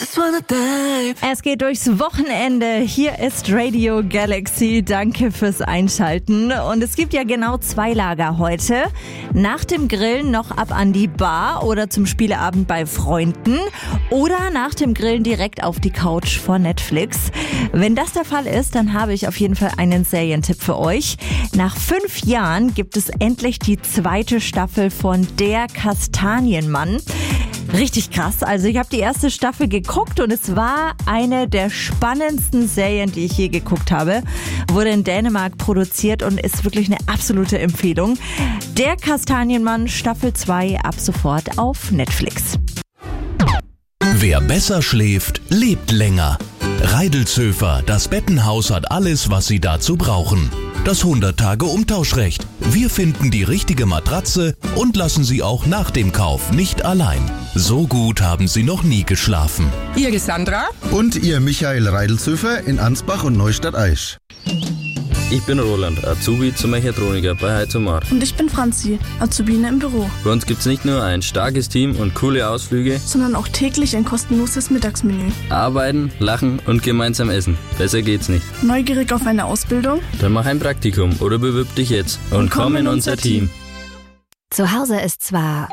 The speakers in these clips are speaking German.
Es geht durchs Wochenende. Hier ist Radio Galaxy. Danke fürs Einschalten. Und es gibt ja genau 2 Lager heute. Nach dem Grillen noch ab an die Bar oder zum Spieleabend bei Freunden. Oder nach dem Grillen direkt auf die Couch vor Netflix. Wenn das der Fall ist, dann habe ich auf jeden Fall einen Serientipp für euch. Nach 5 Jahren gibt es endlich die 2. Staffel von Der Kastanienmann. Richtig krass. Also ich habe die erste Staffel geguckt und es war eine der spannendsten Serien, die ich je geguckt habe. Wurde in Dänemark produziert und ist wirklich eine absolute Empfehlung. Der Kastanienmann Staffel 2 ab sofort auf Netflix. Wer besser schläft, lebt länger. Reidelzöfer, das Bettenhaus hat alles, was Sie dazu brauchen. Das 100-Tage-Umtauschrecht. Wir finden die richtige Matratze und lassen Sie auch nach dem Kauf nicht allein. So gut haben Sie noch nie geschlafen. Ihr Sandra und ihr Michael Reidelzöfer in Ansbach und Neustadt-Aisch. Ich bin Roland, Azubi zum Mechatroniker bei Heizomar. Und ich bin Franzi, Azubine im Büro. Bei uns gibt's nicht nur ein starkes Team und coole Ausflüge, sondern auch täglich ein kostenloses Mittagsmenü. Arbeiten, lachen und gemeinsam essen. Besser geht's nicht. Neugierig auf eine Ausbildung? Dann mach ein Praktikum oder bewirb dich jetzt und komm in unser Team. Zu Hause ist zwar...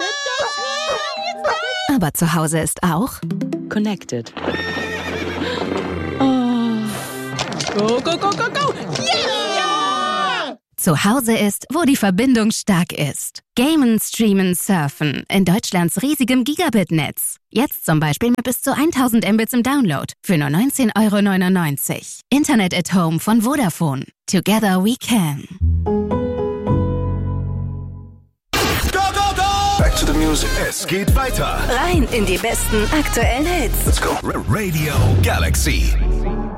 aber zu Hause ist auch... Connected. Go, go, go, go, go! Yeah! Zu Hause ist, wo die Verbindung stark ist. Gamen, streamen, surfen in Deutschlands riesigem Gigabit-Netz. Jetzt zum Beispiel mit bis zu 1000 Mbits im Download für nur 19,99 €. Internet at Home von Vodafone. Together we can. Back to the music. Es geht weiter. Rein in die besten aktuellen Hits. Let's go. Radio Galaxy.